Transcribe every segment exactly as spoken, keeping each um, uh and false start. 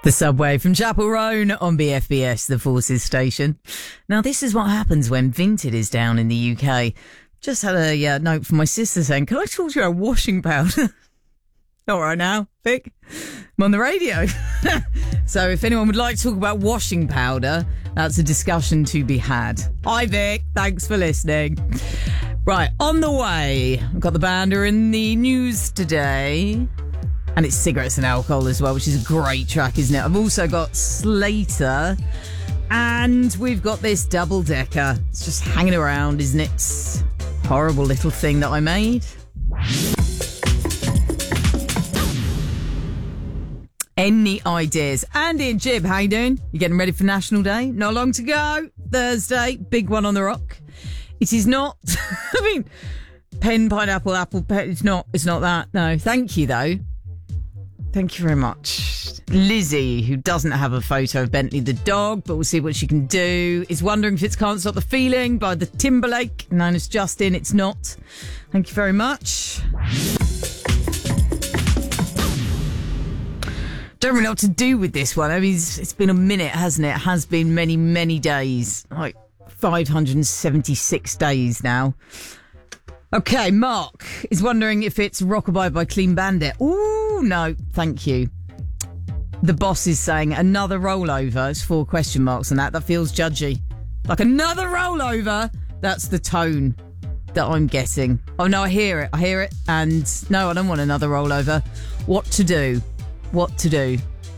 The subway from Chapel Roan on B F B S, the Forces station. Now, this is what happens when Vinted is down in the U K. Just had a uh, note from my sister saying, can I talk to you about washing powder? All right now, Vic. I'm on the radio. So if anyone would like to talk about washing powder, that's a discussion to be had. Hi, Vic. Thanks for listening. Right, on the way. I've got the bander in the news today. And it's Cigarettes and Alcohol as well, which is a great track, isn't it? I've also got Slater. And we've got this double-decker. It's just hanging around, isn't it? Horrible little thing that I made. Any ideas? Andy and Jib, how you doing? You getting ready for National Day? Not long to go. Thursday, big one on the rock. It is not... I mean, pen, pineapple, apple, pen, it's not, it's not that. No, thank you, though. Thank you very much. Lizzie, who doesn't have a photo of Bentley the dog, but we'll see what she can do, is wondering if it's Can't Stop the Feeling by the Timberlake, known as Justin. It's not. Thank you very much. Don't really know what to do with this one. I mean, it's, it's been a minute, hasn't it? It has been many, many days. Like five hundred seventy-six days now. Okay, Mark is wondering if it's Rockabye by Clean Bandit. Ooh, no, thank you. The boss is saying another rollover. It's four question marks on that. That feels judgy. Like another rollover. That's the tone that I'm getting. Oh, no, I hear it. I hear it. And no, I don't want another rollover. What to do? What to do?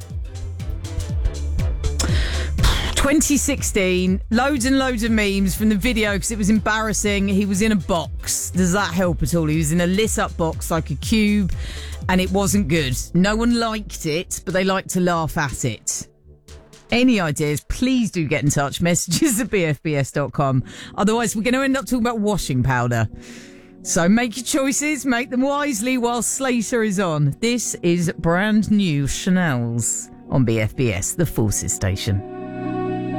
twenty sixteen, loads and loads of memes from the video because it was embarrassing. He was in a box. Does that help at all? He was in a lit up box like a cube and it wasn't good. No one liked it, but they liked to laugh at it. Any ideas, please do get in touch. Messages at b f b s dot com. Otherwise, we're going to end up talking about washing powder. So make your choices, make them wisely while Slater is on. This is brand new Chanel's on B F B S, the Forces station.